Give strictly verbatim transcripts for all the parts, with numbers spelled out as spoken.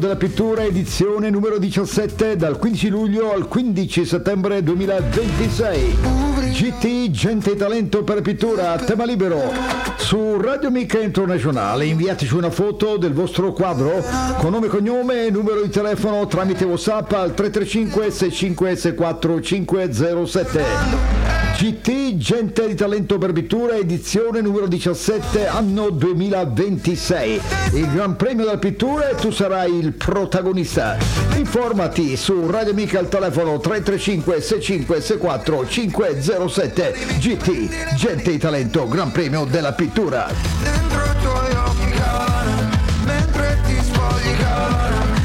Della pittura, edizione numero diciassette, dal quindici luglio al quindici settembre duemilaventisei. G T, Gente e Talento per Pittura, tema libero. Su Radio Mica Internazionale inviateci una foto del vostro quadro con nome e cognome e numero di telefono tramite WhatsApp al tre tre cinque sei cinque sei quattro cinque zero sette. G T, Gente di Talento per Pittura, edizione numero diciassette, anno duemilaventisei. Il Gran Premio della Pittura e tu sarai il protagonista. Informati su Radio Mica al telefono tre tre cinque sei cinque sei quattro cinque zero sette. G T, Gente di Talento, Gran Premio della Pittura. Dentro i tuoi occhi cara, mentre ti spogli cara.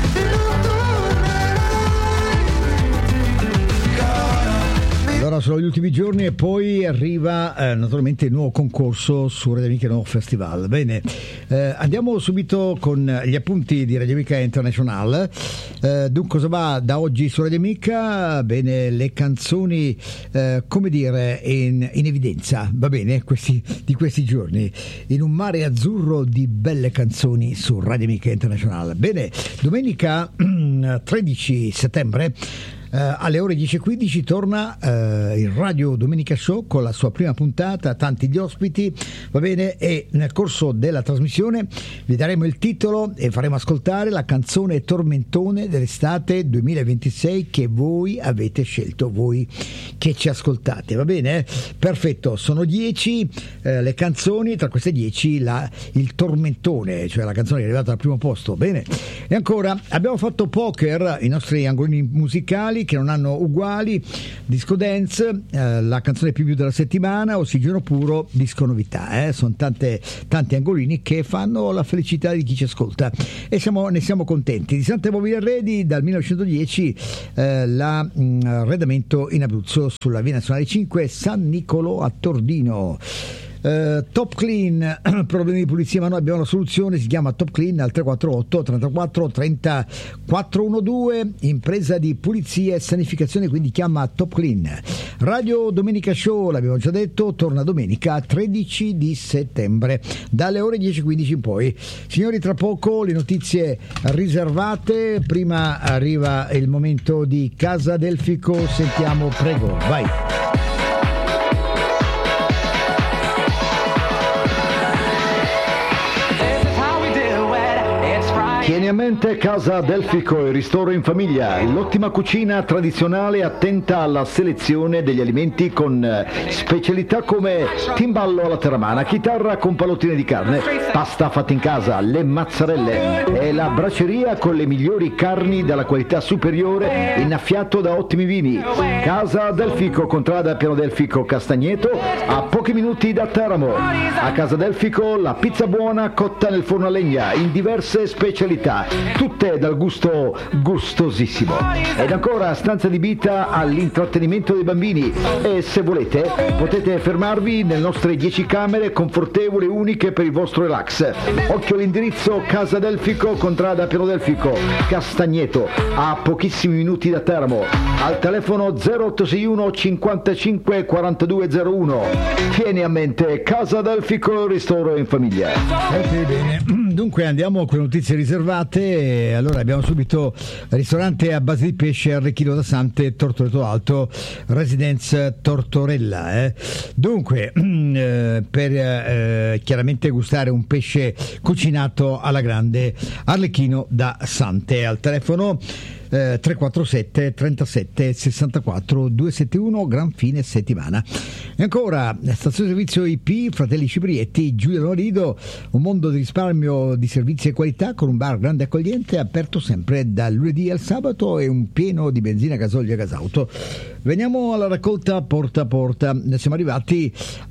Allora sono gli ultimi giorni e poi arriva eh, naturalmente il nuovo concorso su Radio Mica, il nuovo festival. Bene, eh, andiamo subito con gli appunti di Radio Mica International. Eh, dunque cosa va da oggi su Radio Mica? Bene, le canzoni eh, come dire in, in evidenza, va bene, questi, di questi giorni, in un mare azzurro di belle canzoni su Radio Mica International. Bene, domenica tredici settembre Uh, alle ore dieci e quindici torna uh, il Radio Domenica Show con la sua prima puntata, tanti gli ospiti, va bene, e nel corso della trasmissione vi daremo il titolo e faremo ascoltare la canzone tormentone dell'estate duemilaventisei che voi avete scelto, voi che ci ascoltate, va bene? Perfetto, sono dieci uh, le canzoni, tra queste dieci la, il tormentone, cioè la canzone che è arrivata al primo posto, bene? E ancora abbiamo fatto poker, i nostri angolini musicali che non hanno uguali, disco dance, eh, la canzone più più della settimana, ossigeno puro, disco novità, eh? Sono tante, tanti angolini che fanno la felicità di chi ci ascolta e siamo, ne siamo contenti. Di Santa Mobile Redi dal millenovecentodieci eh, l'arredamento in Abruzzo sulla via nazionale cinque San Nicolo a Tordino. Uh, Top Clean, problemi di pulizia, ma noi abbiamo la soluzione, si chiama Top Clean al tre quattro otto trentaquattro trenta quattrocentododici, impresa di pulizia e sanificazione, quindi chiama Top Clean. Radio Domenica Show, l'abbiamo già detto, torna domenica tredici di settembre dalle ore dieci e quindici in poi. Signori, tra poco le notizie riservate, prima arriva il momento di Casa Delfico, sentiamo, prego, vai. Tieni a mente Casa Delfico, il ristoro in famiglia, l'ottima cucina tradizionale attenta alla selezione degli alimenti con specialità come timballo alla terramana, chitarra con pallottine di carne, pasta fatta in casa, le mozzarelle e la braceria con le migliori carni dalla qualità superiore, innaffiato da ottimi vini. Casa Delfico, contrada Piano Delfico Castagneto, a pochi minuti da Teramo. A Casa Delfico la pizza buona cotta nel forno a legna in diverse specialità, tutte dal gusto gustosissimo. Ed ancora stanza adibita all'intrattenimento dei bambini e se volete potete fermarvi nelle nostre dieci camere confortevoli e uniche per il vostro relax. Occhio all'indirizzo: Casa Delfico, contrada Piano Delfico Castagneto, a pochissimi minuti da Teramo, al telefono zero otto sei uno cinquantacinque quarantadue zero uno. Tieni a mente Casa Delfico, ristoro in famiglia. Ok, bene. Dunque andiamo con notizie riservate. Allora abbiamo subito ristorante a base di pesce Arlecchino da Sante, Tortoreto Alto, Residence Tortorella. Eh. Dunque, eh, per eh, chiaramente gustare un pesce cucinato alla grande, Arlecchino da Sante, al telefono Eh, tre quattro sette trentasette sessantaquattro duecentosettantuno, gran fine settimana. E ancora stazione servizio I P Fratelli Ciprietti, Giuliano Rido, un mondo di risparmio, di servizi e qualità, con un bar grande e accogliente, aperto sempre dal lunedì al sabato e un pieno di benzina, gasolio e gasauto. Veniamo alla raccolta porta a porta. Siamo arrivati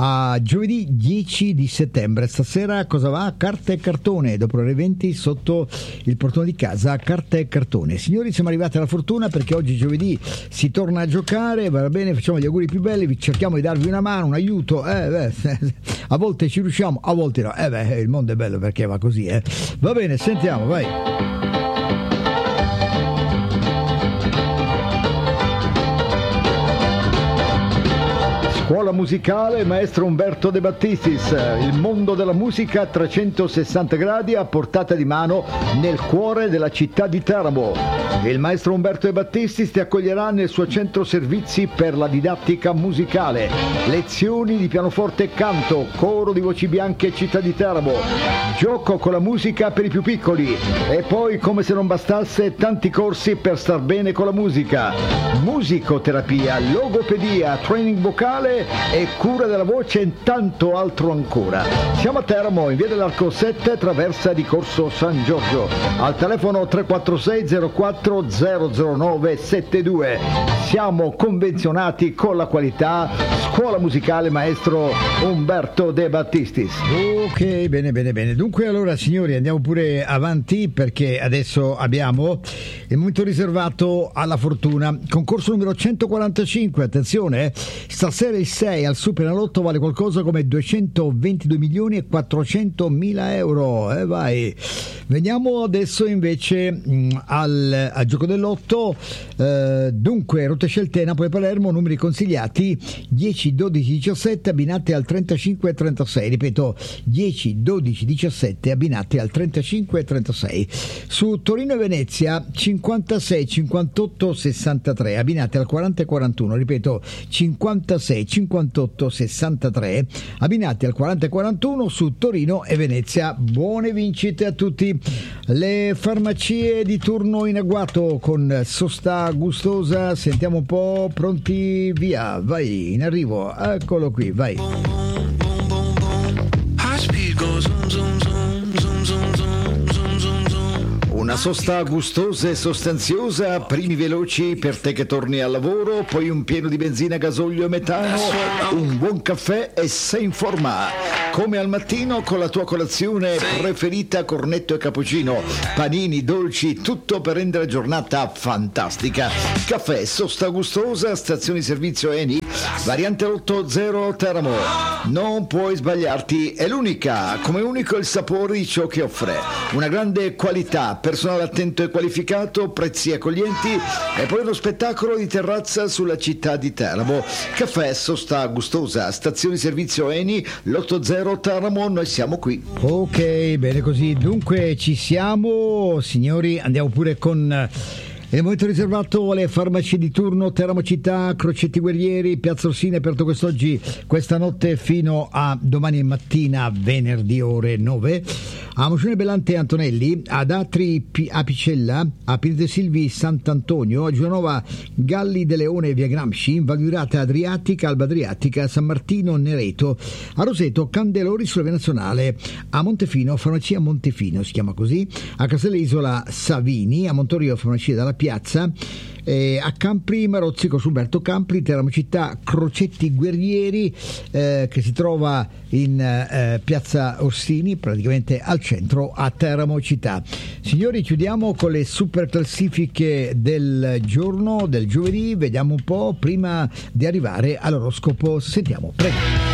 a giovedì dieci di settembre. Stasera cosa va? Carta e cartone, dopo le ore venti sotto il portone di casa, carta e cartone. Signori, siamo arrivati alla fortuna perché oggi giovedì si torna a giocare, va bene, facciamo gli auguri più belli, vi cerchiamo di darvi una mano, un aiuto, eh, beh, a volte ci riusciamo, a volte no, eh beh, il mondo è bello perché va così, eh. Va bene, sentiamo, vai. Scuola musicale maestro Umberto De Battistis, il mondo della musica a trecentosessanta gradi a portata di mano nel cuore della città di Teramo. Il maestro Umberto De Battistis ti accoglierà nel suo centro servizi per la didattica musicale, lezioni di pianoforte e canto, coro di voci bianche città di Teramo, gioco con la musica per i più piccoli e poi, come se non bastasse, tanti corsi per star bene con la musica, musicoterapia, logopedia, training vocale e cura della voce e tanto altro ancora. Siamo a Teramo, in via dell'Arco sette, traversa di Corso San Giorgio, al telefono tre quattro sei zero quattro zero zero nove sette due. Siamo convenzionati con la qualità. Scuola musicale maestro Umberto De Battistis. Ok, bene bene bene. Dunque allora signori, andiamo pure avanti perché adesso abbiamo il momento riservato alla fortuna. Concorso numero centoquarantacinque, attenzione, eh. Stasera il sei al Superenalotto vale qualcosa come duecentoventidue milioni e quattrocentomila euro. E eh, vai. Veniamo adesso invece mh, al, al gioco dell'otto. Eh, dunque, rotte scelte Napoli-Palermo, numeri consigliati dieci, dodici, diciassette abbinate al trentacinque e trentasei. Ripeto, dieci, dodici, diciassette abbinate al trentacinque e trentasei. Su Torino e Venezia cinquantasei, cinquantotto, sessantatré abbinate al quaranta e quarantuno. Ripeto, cinquantasei, cinquantotto, sessantatré abbinati al quaranta e quarantuno su Torino e Venezia. Buone vincite a tutti. Le farmacie di turno in agguato con sosta gustosa, sentiamo un po', pronti, via, vai, in arrivo, eccolo qui, vai. Una sosta gustosa e sostanziosa, primi veloci per te che torni al lavoro, poi un pieno di benzina, gasolio e metano, un buon caffè e sei in forma. Come al mattino con la tua colazione preferita, cornetto e cappuccino, panini, dolci, tutto per rendere la giornata fantastica. Caffè, sosta gustosa, stazione di servizio Eni, variante ottanta Teramo. Non puoi sbagliarti, è l'unica, come unico il sapore di ciò che offre. Una grande qualità, personale attento e qualificato, prezzi accoglienti e poi uno spettacolo di terrazza sulla città di Teramo. Caffè, sosta gustosa, stazione di servizio Eni, l'ottanta Teramo, noi siamo qui. Ok, bene così, dunque ci siamo, signori, andiamo pure con il momento riservato alle farmacie di turno. Teramo città, Crocetti Guerrieri, Piazza Orsini, aperto quest'oggi, questa notte fino a domani mattina, venerdì ore nove. A Mocione Bellante e Antonelli, ad Atri P- Apicella, a Pinete Silvi Sant'Antonio, a Giovanova Galli de Leone via Gramsci, in Valvirata Adriatica, Alba Adriatica, San Martino Nereto, a Roseto Candelori sulla via nazionale, a Montefino farmacia Montefino si chiama così, a Caselle Isola Savini, a Montorio farmacia dalla Piazza, eh, a Campri Marozzi con Umberto Campri, Teramo città Crocetti Guerrieri, eh, che si trova in eh, Piazza Orsini, praticamente al centro a Teramo città. Signori, chiudiamo con le super classifiche del giorno, del giovedì, vediamo un po' prima di arrivare all'oroscopo. Sentiamo, prego.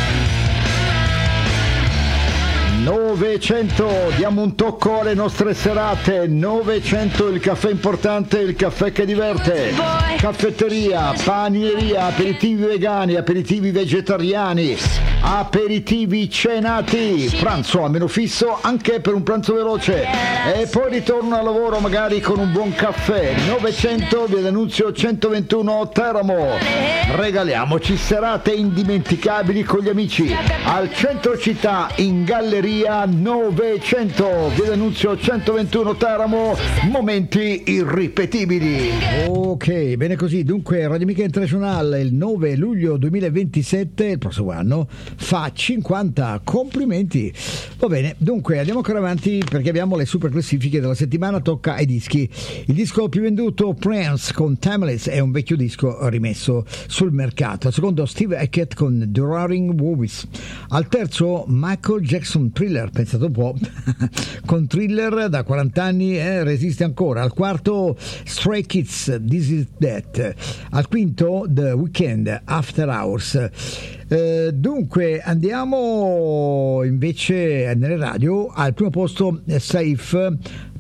novecento, diamo un tocco alle nostre serate. Novecento, il caffè importante, il caffè che diverte. Caffetteria, panineria, aperitivi vegani, aperitivi vegetariani, aperitivi cenati, pranzo a meno fisso anche per un pranzo veloce e poi ritorno al lavoro magari con un buon caffè. Novecento, via D'Annunzio centoventuno Teramo. Regaliamoci serate indimenticabili con gli amici al centro città, in galleria novecento, via D'Annunzio centoventuno Teramo. Momenti irripetibili. Ok, bene così. Dunque Radio Amica International il nove luglio duemilaventisette, il prossimo anno, fa cinquanta. Complimenti. Va bene, dunque andiamo ancora avanti perché abbiamo le super classifiche della settimana. Tocca ai dischi. Il disco più venduto, Prince con Timeless, è un vecchio disco rimesso sul mercato. Al secondo, Steve Hackett con The Roaring Wolves. Al terzo, Michael Jackson, Thriller, pensate un po', con Thriller da quaranta anni eh, resiste ancora. Al quarto, Stray Kids, This Is That. Al quinto, The Weeknd, After Hours. Eh, dunque andiamo invece nelle radio. Al primo posto Saif,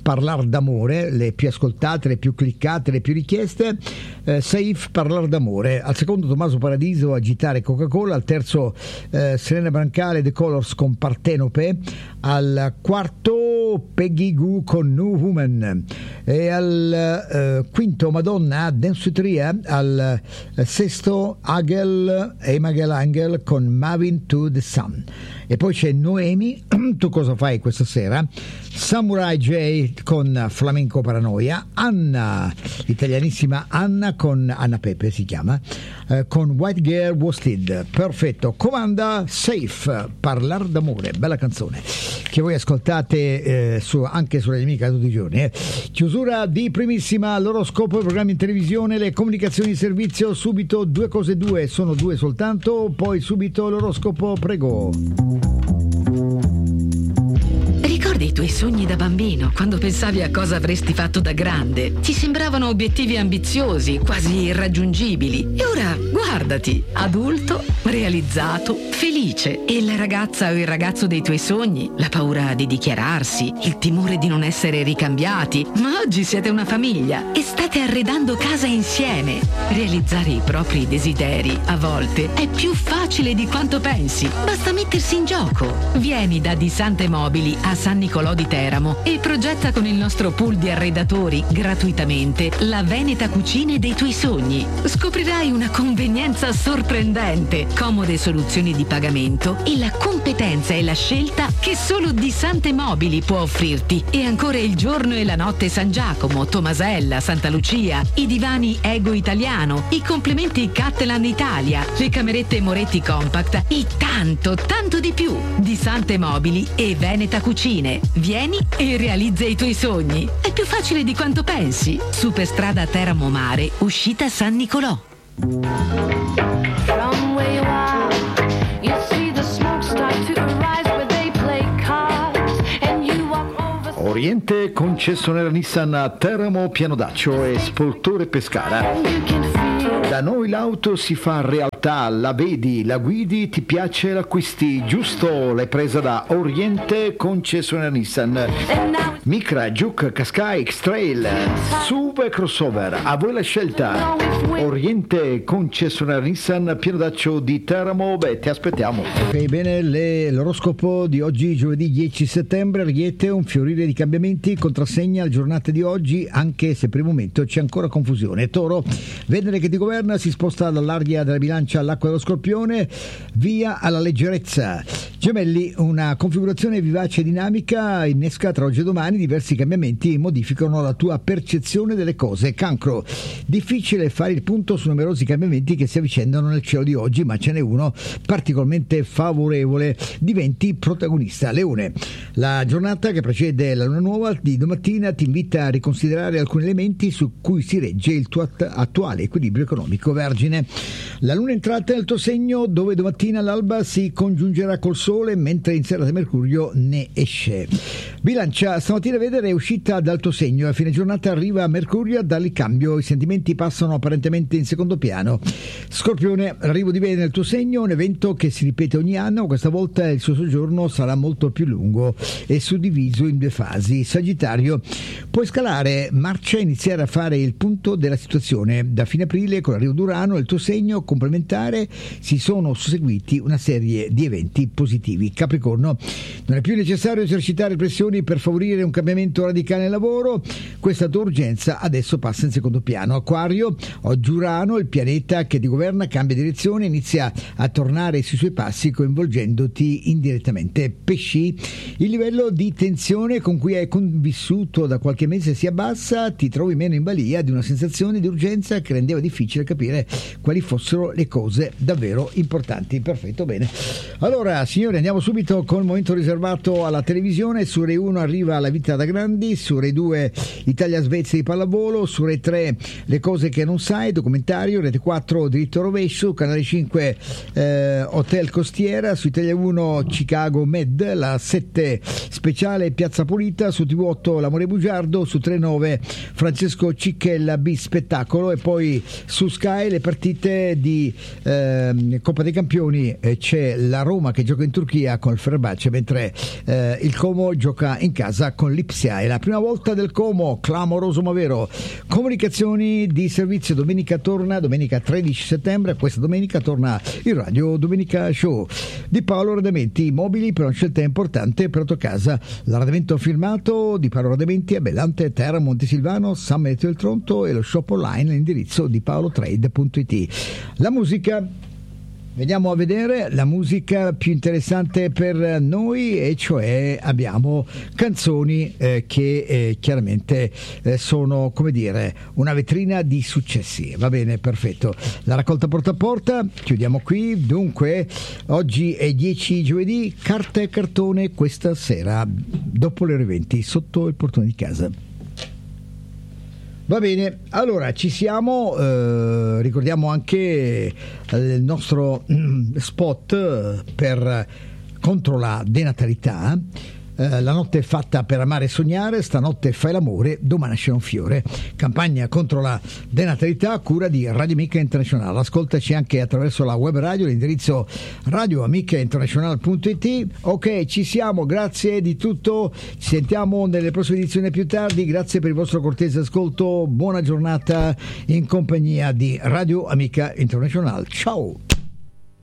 Parlar d'amore, le più ascoltate, le più cliccate, le più richieste. eh, Saif, Parlar d'amore. Al secondo Tommaso Paradiso, Agitare Coca-Cola. Al terzo eh, Serena Brancale, The Colors con Partenope. Al quarto Peggy Goo con New Woman. E al eh, quinto Madonna, Danceteria. Al eh, sesto Agel e Magel Angel con Mavin to the Sun. E poi c'è Noemi, Tu cosa fai questa sera? Samurai J con Flamenco Paranoia. Anna, l'italianissima Anna con Anna Pepe si chiama, eh, con White Girl Worsted. Perfetto. Comanda Safe, Parlar d'amore, bella canzone che voi ascoltate eh, su, anche sulle amiche tutti i giorni. eh. Chiusura di Primissima, l'oroscopo, i programmi in televisione, le comunicazioni di servizio. Subito due cose due, sono due soltanto, poi subito l'oroscopo, prego. Ricordi i tuoi sogni da bambino, quando pensavi a cosa avresti fatto da grande? Ti sembravano obiettivi ambiziosi, quasi irraggiungibili. E ora, guardati, adulto, realizzato, felice. E la ragazza o il ragazzo dei tuoi sogni? La paura di dichiararsi, il timore di non essere ricambiati. Ma oggi siete una famiglia e state arredando casa insieme. Realizzare i propri desideri, a volte, è più facile di quanto pensi. Basta mettersi in gioco. Vieni da Di Sante Mobili a San Nicolò di Teramo e progetta con il nostro pool di arredatori gratuitamente la Veneta cucina dei tuoi sogni. Scoprirai una convenienza sorprendente, comode soluzioni di pagamento e la competenza e la scelta che solo Di Sante Mobili può offrirti. E ancora il giorno e la notte San Giacomo, Tomasella, Santa Lucia, i divani Ego Italiano, i complementi Cattelan Italia, le camerette Moretti Compact e tanto, tanto di più. Di Sante Mobili e Veneta Cucine. Vieni e realizza i tuoi sogni. È più facile di quanto pensi. Superstrada Teramo Mare, uscita San Nicolò. From where you are, you see the smoke start to arise where they play cards and you walk over. Oriente, concessionaria Nissan a Teramo, Pianodaccio e Spoltore Pescara. And you can feel Da noi l'auto si fa realtà, la vedi, la guidi, ti piace, l'acquisti, giusto, l'hai presa da Oriente, concessionaria Nissan. and now it's Micra, Juke, Qashqai, X-Trail, S U V e crossover, a voi la scelta. Oriente, concessionaria Nissan, Pianodaccio di Teramo, beh, ti aspettiamo. Ok, bene, le- l'oroscopo di oggi, giovedì dieci settembre. Ariete, un fiorire di cambiamenti contrassegna la giornata di oggi, anche se per il momento c'è ancora confusione. Toro, Venere che ti governa si sposta dall'aria della bilancia all'acqua dello Scorpione, via alla leggerezza. Gemelli, una configurazione vivace e dinamica innesca tra oggi e domani diversi cambiamenti modificano la tua percezione delle cose. Cancro, difficile fare il punto su numerosi cambiamenti che si avvicendano nel cielo di oggi, ma ce n'è uno particolarmente favorevole, diventi protagonista. Leone, la giornata che precede la luna nuova di domattina ti invita a riconsiderare alcuni elementi su cui si regge il tuo att- attuale equilibrio economico. Vergine, la luna è entrata nel tuo segno, dove domattina all'alba si congiungerà col sole, mentre in serata Mercurio ne esce. Bilancia, stamattina Venere è uscita dal tuo segno, a fine giornata arriva Mercurio a dargli cambio, i sentimenti passano apparentemente in secondo piano. Scorpione, l'arrivo di Venere nel tuo segno, un evento che si ripete ogni anno, questa volta il suo soggiorno sarà molto più lungo e suddiviso in due fasi. Sagittario, puoi scalare marcia e iniziare a fare il punto della situazione. Da fine aprile, con l'arrivo d'Urano nel tuo segno complementare, si sono susseguiti una serie di eventi positivi. Capricorno, non è più necessario esercitare pressioni per favorire un cambiamento radicale nel lavoro, questa tua urgenza adesso passa in secondo piano. Acquario, oggi Urano, il pianeta che ti governa, cambia direzione, inizia a tornare sui suoi passi coinvolgendoti indirettamente. Pesci, il livello di tensione con cui hai convissuto da qualche mese si abbassa, ti trovi meno in balia di una sensazione di urgenza che rendeva difficile capire quali fossero le cose davvero importanti. Perfetto, bene. Allora, signori, andiamo subito con il momento riservato alla televisione. Su Rai uno arriva La vita da grandi, su Rai due Italia-Svezia di pallavolo, su Rai tre Le cose che non sai, documentario, Rete quattro Diritto rovescio, Canale cinque eh, Hotel Costiera, su Italia uno Chicago Med, la sette speciale Piazza Pulita, su T V otto L'amore bugiardo, su Tre nove Francesco Cicchella B spettacolo, e poi su Sky le partite di eh, Coppa dei Campioni. Eh, c'è la Roma che gioca in Turchia con il Fenerbahce, mentre eh, il Como gioca torna in casa con l'Ipsia. È la prima volta del Como, clamoroso ma vero. Comunicazioni di servizio, domenica torna, domenica tredici settembre, questa domenica torna il Radio Domenica Show di Paolo Radamenti, mobili per una scelta importante per autocasa. L'arredamento firmato di Paolo Radamenti a Bellante, Terra, Montesilvano, San Benedetto del Tronto e lo shop online all'indirizzo di paolotrade punto it. La musica, veniamo a vedere la musica più interessante per noi, e cioè abbiamo canzoni eh, che eh, chiaramente eh, sono, come dire, una vetrina di successi. Va bene, perfetto. La raccolta porta a porta, chiudiamo qui. Dunque, oggi è dieci giovedì, carta e cartone questa sera, dopo le ore venti, sotto il portone di casa. Va bene, allora ci siamo, eh, ricordiamo anche il nostro mm, spot per contro la denatalità. Eh, la notte è fatta per amare e sognare, stanotte fai l'amore, domani nasce un fiore. Campagna contro la denatalità a cura di Radio Amica Internazionale. Ascoltaci anche attraverso la web radio, l'indirizzo radio amica internazionale punto it. Ok, ci siamo, grazie di tutto, ci sentiamo nelle prossime edizioni più tardi. Grazie per il vostro cortese ascolto, buona giornata in compagnia di Radio Amica Internazionale. Ciao.